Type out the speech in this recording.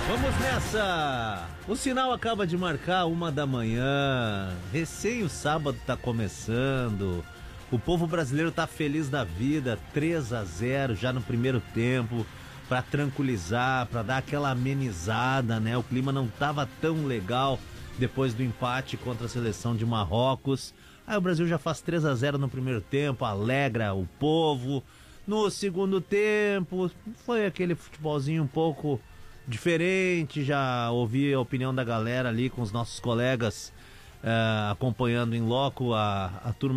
Vamos nessa! O sinal acaba de marcar 1 da manhã. Recém o sábado tá começando. O povo brasileiro tá feliz da vida. 3-0 já no primeiro tempo, pra tranquilizar, pra dar aquela amenizada, né? O clima não tava tão legal depois do empate contra a seleção de Marrocos. Aí o Brasil já faz 3-0 no primeiro tempo, alegra o povo. No segundo tempo, foi aquele futebolzinho um pouco diferente. Já ouvi a opinião da galera ali com os nossos colegas acompanhando em loco a turma